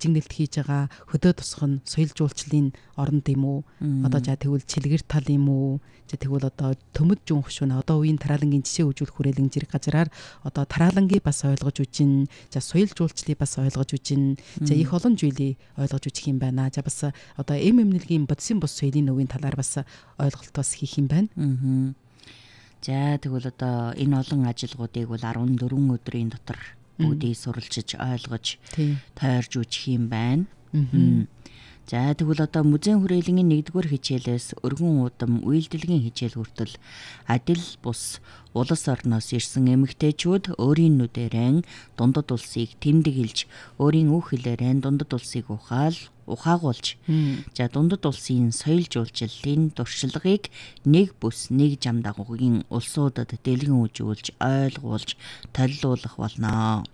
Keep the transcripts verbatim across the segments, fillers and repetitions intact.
жижиг нэлт хийж байгаа хөдөө тусах нь соёл жуулчлалын оронд юм уу? Одоо за тэгвэл чилгэр тал юм уу? За тэгвэл одоо төмөд жун хөшүүн одоо үеийн тараалангийн жишээ үзүүлэх хүрээлэн зэрэг газараар одоо тараалангийн бас ойлгож үжин, за соёл жуулчлалыг бас ойлгож үжин, за их олон зүйлийг ойлгож үжих юм байна. За бас одоо эм эмнэлгийн бодисын бус соёлын өвийн талаар бас ойлголт бас хийх юм байна. Аа. За тэгвэл одоо энэ олон ажилгуудыг бол арван дөрвөн өдрийн дотор бүгдийг суралцж ойлгож тойрж үжих юм байна. За тэгвэл одоо музейн хүрээлэнгийн нэгдүгээр хичээлээс өргөн уудам үйлдэлгийн хичээл хүртэл адил бус улс орноос ирсэн эмэгтэйчүүд өөрийн нүдэрэн дундад улсыг тэмдэглэж, өөрийн үг хэлээрэн дундад улсыг ухаал ухаагуулж, за дундад улсын соёл жуулчлалын туршлагыг нэг бүс нэг зам дагуугийн улсуудад дэлгэн үзүүлж, ойлгуулж, толилуулах болно.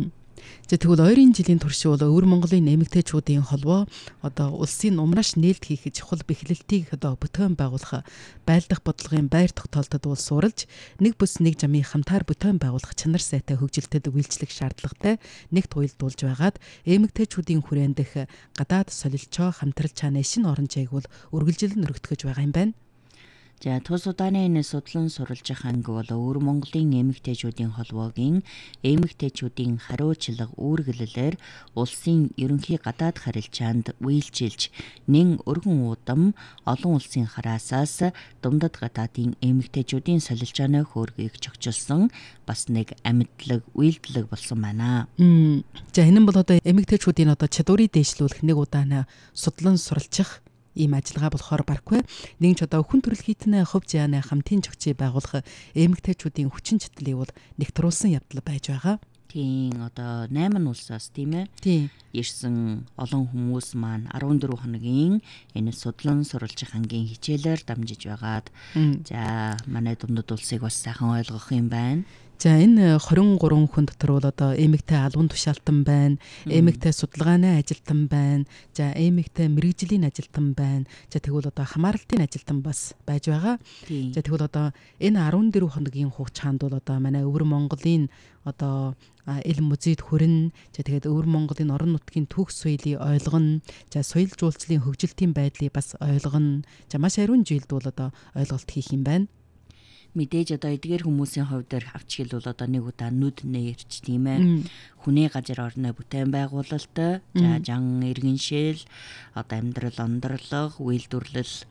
За тэгвэл ойрын жилийн туршид бол өвөр Монголын эмэгтэйчүүдийн холбоо одоо улсын умрааш нээлт хийх чухал бэхлэлтийг одоо бүтээн байгуулах, байлдах бодлогын байр тогтоолтод бол суралж, нэг бүс нэг замын хамтаар бүтээн байгуулах чанар сайтай хөгжилтэд үйлчлэх шаардлагатай нэгт уялдуулж байгаад эмэгтэйчүүдийн хүрээнд дэх гадаад солилчоо хамтрал чанаа шинэ орон зайг бол үргэлжилэн өргөтгөж байгаа юм байна. За тус удааны энэ судлан суралж ах анги бол өвөр Монголын эмэгтэйчүүдийн холбоогийн эмэгтэйчүүдийн хариуцлага үүргэлэлээр улсын ерөнхий гадаад харилцаанд үйлчилж, нэн өргөн уудам олон улсын хараасаас дундад гадаадын эмэгтэйчүүдийн солилжооны хөөргийг чогчилсон бас нэг амьдлаг үйлдэлэг болсон байна. За энэ нь бол одоо эмэгтэйчүүдийн одоо чадварыг дээшлүүлэх нэг удаана судлан суралцах ийм ажиллагаа болохоор барахгүй. Нэг ч одоо хүн төрөл хийтнэ хувь зяаны хамтын зохицыг байгуулах эмэгтэйчүүдийн хүчин чадлыг бол нэгтруулсан явдал байж байгаа. Тийм одоо найман улсаас тийм ээ. Тийм. Ирсэн олон хүмүүс маань арван дөрвөн хоногийн энэ судлан суралцах ангийн хичээлээр дамжиж байгаад за манай дундад улсыг бас сайхан ойлгох юм байна. За энэ хорин гурван хүн дотор бол одоо эмэгтэй албан тушаалтан байна, эмэгтэй судалгааны ажилтан байна, за эмэгтэй мэрэгжлийн ажилтан байна. За тэгвэл одоо хамааралтын ажилтан бас байж байгаа. За тэгвэл одоо энэ арван дөрвөн хоногийн хугацаанд бол одоо манай өвөр Монголын одоо эл музейд хүрэн, за тэгээд өвөр Монголын орон нутгийн түүх соёлыг ойлгоно, за соёл жуулчлалын хөгжилтийн байдлыг бас ойлгоно. За маш ариун жилд бол одоо ойлголт хийх юм байна. Мэдээж одоо эдгээр хүмүүсийн хувьд авч хэл бол одоо нэг удаа нүд нээрч тийм ээ. Хүний газар орны бүтээн байгуулалт, за жан иргэншил, одоо амьдрал ондөрлог, үйлдвэрлэл,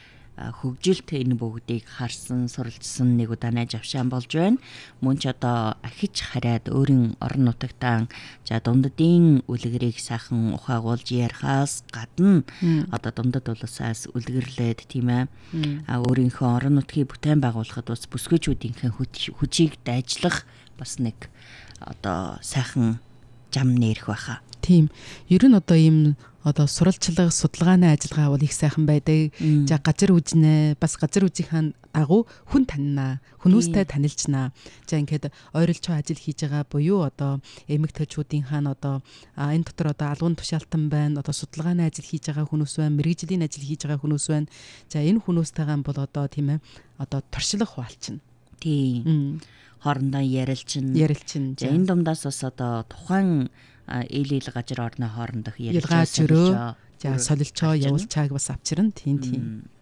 хөгжилт энэ бүгдийг харсан, суралцсан нэг удаа найж авшаан болж байна. Мөн ч одоо ахиж хараад өөрийн орон нутагтаа за дундадын үлгэрийг сайхан ухаагуулж ярихаас гадна одоо дундад улсаас үлгэрлээд тийм ээ. А өөрийнхөө орон нутгийг бүтээн байгуулахад бас бүсгүйчүүдийнхээ хүчийг дайжлах бас нэг одоо сайхан зам нэрх байхаа. Тийм. Ер нь одоо ийм одоо суралцлага, судалгааны ажиллагаа бол их сайхан байдаг. За газар үзнэ, бас газар үзийнхаа дагуу хүн танина, хүмүүстээ танилцна. За ингээд ойролцоо ажил хийж байгаа буюу одоо эмэгтэйчүүдийнхаа одоо энэ дотор одоо албан тушаалтан байна, одоо судалгааны ажил хийж байгаа хүмүүс байна, мэрэгжлийн ажил хийж байгаа хүмүүс байна. За энэ хүмүүстэйгээ бол одоо тийм ээ одоо туршлага хуваалцна. Тийм. Хоорондоо ярилцна. Ярилцна. За энэ дундаас бас одоо тухайн ил ил газар орны хоорондох ялгаа зөрөө, за солилчоо явуулчааг бас авчирна. Тийм тийм.